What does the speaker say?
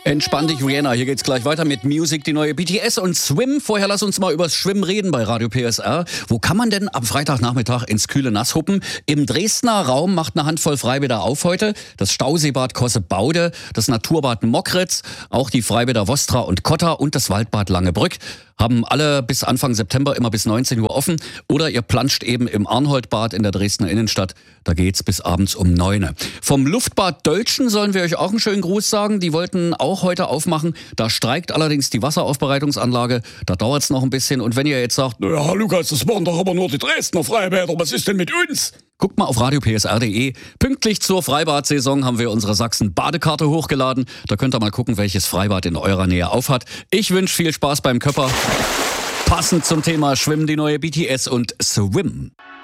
Entspann dich, Rihanna. Hier geht's gleich weiter mit Music, die neue BTS und Swim. Vorher lass uns mal übers Schwimmen reden bei Radio PSR. Wo kann man denn am Freitagnachmittag ins kühle Nass huppen? Im Dresdner Raum macht eine Handvoll Freibäder auf heute. Das Stauseebad Kossebaude, das Naturbad Mockritz, auch die Freibäder Vostra und Kotta und das Waldbad Langebrück haben alle bis Anfang September immer bis 19 Uhr offen. Oder ihr planscht eben im Arnholdbad in der Dresdner Innenstadt. Da geht's bis abends um 9. Vom Luftbad Döltschen sollen wir euch auch einen schönen Gruß sagen. Die wollten auch heute aufmachen. Da streikt allerdings die Wasseraufbereitungsanlage. Da dauert's noch ein bisschen. Und wenn ihr jetzt sagt, ja, Lukas, das machen doch aber nur die Dresdner Freibäder. Was ist denn mit uns? Guckt mal auf radiopsr.de. Pünktlich zur Freibad-Saison haben wir unsere Sachsen-Badekarte hochgeladen. Da könnt ihr mal gucken, welches Freibad in eurer Nähe aufhat. Ich wünsche viel Spaß beim Köpper. Passend zum Thema Schwimmen die neue BTS und Swim.